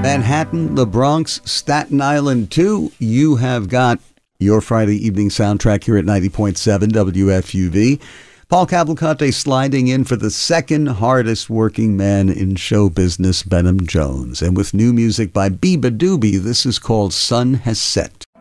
Manhattan, the Bronx, Staten Island, too. You have got your Friday evening soundtrack here at 90.7 WFUV. Paul Cavalcante sliding in for the second hardest working man in show business, Benham Jones. And with new music by Biba Doobie, this is called Sun Has Set.